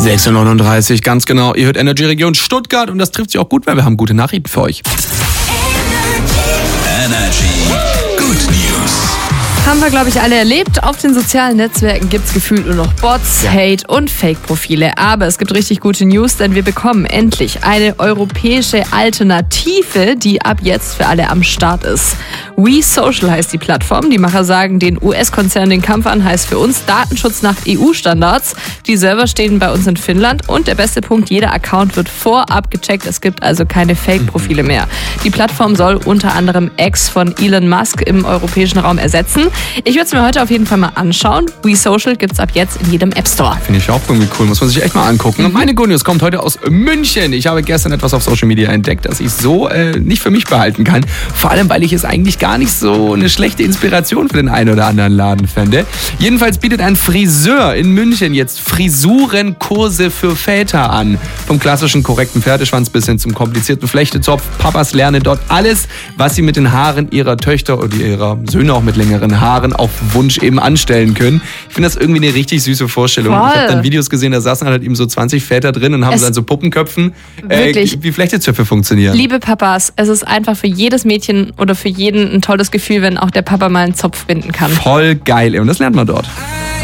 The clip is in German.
6:39 Uhr, ganz genau. Ihr hört Energy Region Stuttgart und das trifft sich auch gut, weil wir haben gute Nachrichten für euch. Energy Good News. Haben wir, glaube ich, alle erlebt. Auf den sozialen Netzwerken gibt es gefühlt nur noch Bots, Hate und Fake-Profile. Aber es gibt richtig gute News, denn wir bekommen endlich eine europäische Alternative, die ab jetzt für alle am Start ist. WeSocial heißt die Plattform. Die Macher sagen den US-Konzern den Kampf an, heißt für uns Datenschutz nach EU-Standards. Die Server stehen bei uns in Finnland und der beste Punkt, jeder Account wird vorab gecheckt. Es gibt also keine Fake-Profile mehr. Die Plattform soll unter anderem X von Elon Musk im europäischen Raum ersetzen. Ich würde es mir heute auf jeden Fall mal anschauen. WeSocial gibt es ab jetzt in jedem App Store. Finde ich auch irgendwie cool, muss man sich echt mal angucken. Meine Good News kommt heute aus München. Ich habe gestern etwas auf Social Media entdeckt, das ich so nicht für mich behalten kann. Vor allem, weil ich es eigentlich gar nicht so eine schlechte Inspiration für den einen oder anderen Laden fände. Jedenfalls bietet ein Friseur in München jetzt Frisurenkurse für Väter an. Vom klassischen korrekten Pferdeschwanz bis hin zum komplizierten Flechtezopf. Papas lernen dort alles, was sie mit den Haaren ihrer Töchter oder ihrer Söhne auch mit längeren Haaren auf Wunsch eben anstellen können. Ich finde das irgendwie eine richtig süße Vorstellung. Voll. Ich habe dann Videos gesehen, da saßen halt eben so 20 Väter drin und haben dann so Puppenköpfen, wie Flechtezöpfe funktionieren. Liebe Papas, es ist einfach für jedes Mädchen oder für jeden ein tolles Gefühl, wenn auch der Papa mal einen Zopf binden kann. Voll geil. Und das lernt man dort.